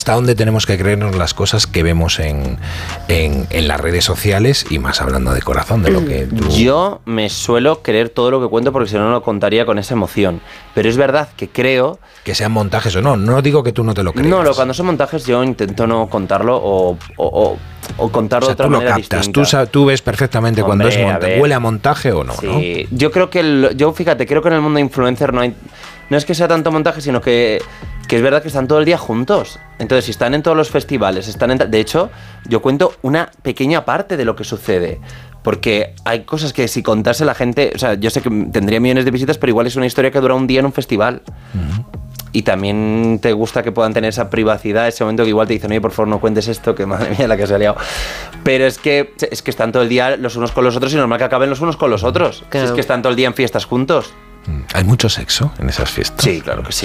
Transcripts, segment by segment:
¿Hasta dónde tenemos que creernos las cosas que vemos en las redes sociales? Y más hablando de corazón, de lo que tú... Yo me suelo creer todo lo que cuento porque si no, no lo contaría con esa emoción. Pero es verdad que creo... Que sean montajes o no. No digo que tú no te lo creas. No, cuando son montajes yo intento no contarlo o contarlo de otra manera distinta. Tú ves perfectamente cuando es montaje. ¿Huele a montaje o no? Sí, ¿no? Yo creo que... fíjate, creo que en el mundo influencer no hay... No es que sea tanto montaje, sino que es verdad que están todo el día juntos. Entonces, si están en todos los festivales, de hecho, yo cuento una pequeña parte de lo que sucede. Porque hay cosas que si contase la gente... O sea, yo sé que tendría millones de visitas, pero igual es una historia que dura un día en un festival. Y también te gusta que puedan tener esa privacidad, ese momento que igual te dicen, oye, por favor, no cuentes esto, que madre mía la que se ha liado. Pero es que están todo el día los unos con los otros y normal que acaben los unos con los otros. Claro. Si es que están todo el día en fiestas juntos. ¿Hay mucho sexo en esas fiestas? Sí, claro que sí.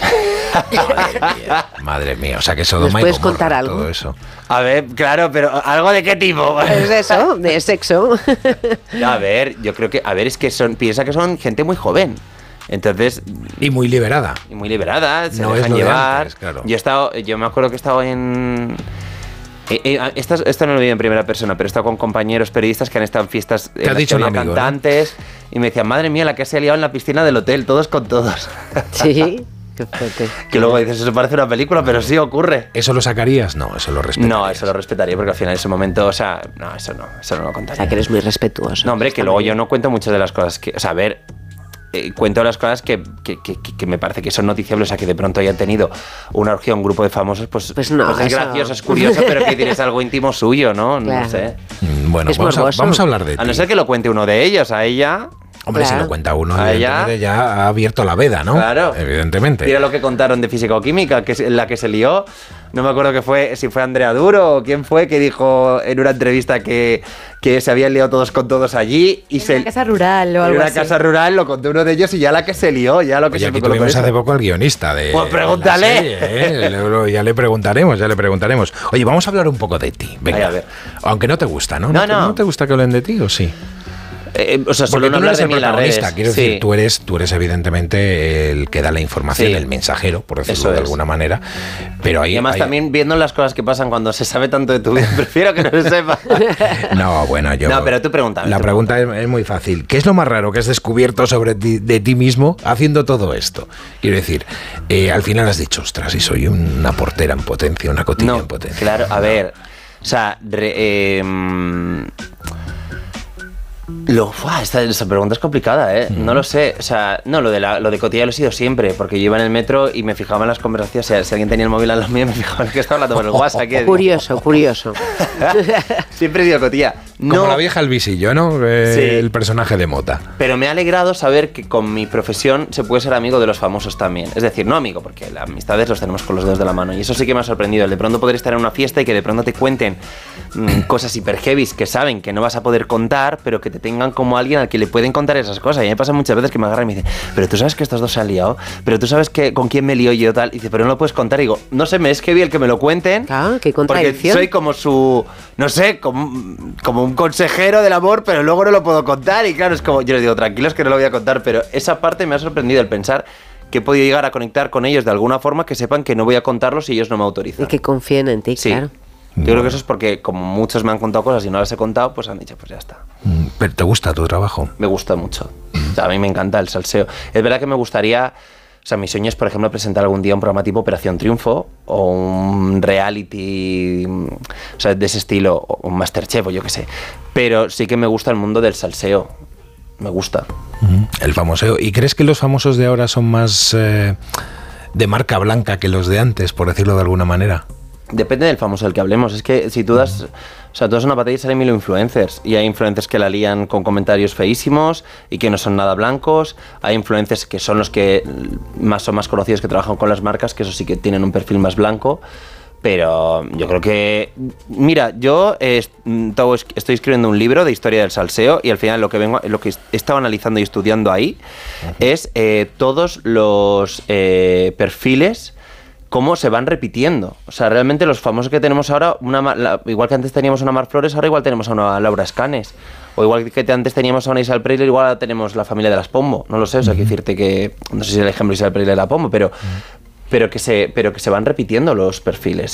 Madre mía, o sea que Sodoma y Gomorra. ¿Puedes contar algo? Todo eso. A ver, claro, pero ¿algo de qué tipo? Es eso, de sexo. A ver, yo creo que... A ver, es que piensa que son gente muy joven. Entonces... Y muy liberada. Se no dejan llevar. Antes, claro. Yo me acuerdo que he estado en... Esto no lo digo en primera persona, pero he estado con compañeros periodistas que han estado en fiestas ¿Te ha dicho un amigo, cantantes, ¿no? Y me decían, madre mía, la que se ha liado en la piscina del hotel, todos con todos. Sí, qué fuerte. Que luego dices, eso parece una película, pero sí ocurre. ¿Eso lo sacarías? No, eso lo respetaría. No, eso lo respetaría, porque al final en ese momento, o sea, eso no lo contaría. O sea, que eres muy respetuoso. No, hombre, que luego yo no cuento muchas de las cosas que... O sea, a ver... cuento las cosas que me parece que son noticiables, o sea, que de pronto hayan tenido una orgía, un grupo de famosos, pues no, pues es gracioso, es curioso, pero que tienes algo íntimo suyo, ¿no? Claro. No sé. Bueno, vamos a hablar de ti. A no ser que lo cuente uno de ellos, a ella... Hombre, claro. Si lo cuenta uno, evidentemente ya ha abierto la veda, ¿no? Claro. Evidentemente. Mira lo que contaron de física o química, que es la que se lió. No me acuerdo si fue Andrea Duro o quién fue, que dijo en una entrevista que se habían liado todos con todos allí. Y en una casa rural o algo así. En una casa rural lo contó uno de ellos y ya la que se lió, ya lo que Oye, se aquí tuvimos hace poco al guionista de... Pues pregúntale. Ya le preguntaremos. Oye, vamos a hablar un poco de ti. Venga. A ver. Aunque no te gusta, ¿no? No. ¿No te gusta que hablen de ti o sí? O sea, solo no eres el de protagonista, quiero decir, sí. tú eres evidentemente el que da la información, sí. El mensajero, por decirlo de alguna manera. Pero ahí, y además también viendo las cosas que pasan cuando se sabe tanto de tu vida, prefiero que no se sepa. No, bueno, yo... No, pero tú pregúntame. La pregunta es muy fácil. ¿Qué es lo más raro que has descubierto de ti mismo haciendo todo esto? Quiero decir, al final has dicho, ostras, y soy una portera en potencia, una cotilla en potencia. Claro, a ver, o sea... Esta pregunta es complicada, ¿eh? No lo sé. O sea, no, lo de cotilla lo he sido siempre, porque yo iba en el metro y me fijaba en las conversaciones. O sea, si alguien tenía el móvil al lado mío, me fijaba en el que estaba hablando por el WhatsApp. Curioso. Siempre he sido cotilla. Como la vieja El Visillo, ¿no? Sí. El personaje de Mota. Pero me ha alegrado saber que con mi profesión se puede ser amigo de los famosos también. Es decir, no amigo, porque las amistades los tenemos con los dedos de la mano. Y eso sí que me ha sorprendido. El de pronto poder estar en una fiesta y que de pronto te cuenten cosas hiper heavies que saben que no vas a poder contar, pero que te tengan como alguien al que le pueden contar esas cosas. Y a mí me pasa muchas veces que me agarran y me dicen, pero tú sabes que estos dos se han liado, pero tú sabes que con quién me lío yo tal. Y dice, pero no lo puedes contar. Y digo, no sé, me es heavy el que me lo cuenten. Claro, qué contradicción. Porque soy como su, no sé, como un consejero del amor, pero luego no lo puedo contar. Y claro, es como, yo les digo, tranquilos que no lo voy a contar. Pero esa parte me ha sorprendido, el pensar que he podido llegar a conectar con ellos de alguna forma que sepan que no voy a contarlos si ellos no me autorizan. Y que confíen en ti, sí. Claro. Yo creo que eso es porque como muchos me han contado cosas y no las he contado, pues han dicho, pues ya está. ¿Pero te gusta tu trabajo? Me gusta mucho. O sea, a mí me encanta el salseo. Es verdad que me gustaría... O sea, mi sueño es, por ejemplo, presentar algún día un programa tipo Operación Triunfo o un reality, o sea, de ese estilo, o un Masterchef o yo qué sé. Pero sí que me gusta el mundo del salseo. Me gusta. El famoseo. ¿Y crees que los famosos de ahora son más de marca blanca que los de antes, por decirlo de alguna manera? Depende del famoso del que hablemos. Es que si tú das... O sea, tú das una patilla y salen 1000 influencers. Y hay influencers que la lían con comentarios feísimos y que no son nada blancos. Hay influencers que son los que son más conocidos, que trabajan con las marcas, que eso sí que tienen un perfil más blanco. Pero yo creo que... Mira, yo estoy escribiendo un libro de historia del salseo y al final lo que he estado analizando y estudiando ahí es todos los perfiles, cómo se van repitiendo. O sea, realmente los famosos que tenemos ahora, igual que antes teníamos a una Mar Flores, ahora igual tenemos a una Laura Escanes. O igual que antes teníamos a una Isabel Preisler, igual ahora tenemos la familia de las Pombo. No lo sé, o sea, que decirte que... No sé si el ejemplo Isabel Preisler era Pombo, pero pero que se van repitiendo los perfiles.